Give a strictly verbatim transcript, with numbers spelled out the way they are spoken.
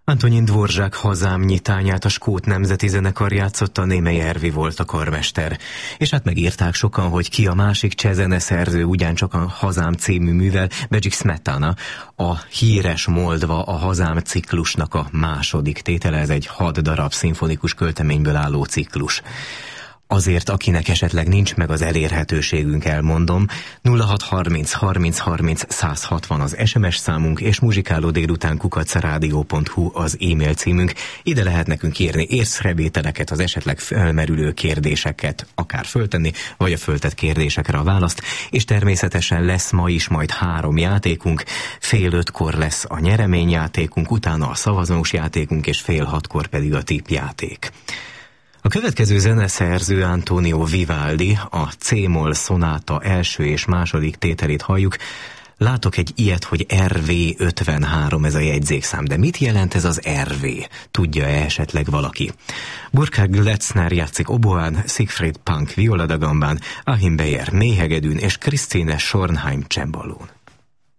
Antonin Dvorzsák Hazám nyitányát a Skót Nemzeti Zenekar játszotta, Némely Ervi volt a karmester. És hát megírták sokan, hogy ki a másik cseh zeneszerző ugyancsak a Hazám című művel, Bedřich Smetana, a híres Moldva a Hazám ciklusnak a második tétele, ez egy hat darab szimfonikus költeményből álló ciklus. Azért, akinek esetleg nincs meg az elérhetőségünk, elmondom, nulla hat harminc harminc harminc száz hatvan az es em es számunk, és muzsikáló délután kukac rádió pont hu az e-mail címünk. Ide lehet nekünk írni észrevételeket, az esetleg felmerülő kérdéseket akár föltenni, vagy a föltett kérdésekre a választ, és természetesen lesz ma is majd három játékunk. Fél ötkor lesz a nyereményjátékunk, utána a szavazós játékunk, és fél hatkor pedig a tippjáték. A következő zeneszerző Antonio Vivaldi, a C-moll szonáta első és második tételét halljuk. Látok egy ilyet, hogy er vé ötvenhárom ez a jegyzékszám, de mit jelent ez az er vé? Tudja-e esetleg valaki? Burkhard Gletzner játszik oboán, Siegfried Punk violadagambán, Achim Beyer méhegedűn és Christine Schornheim csembalón.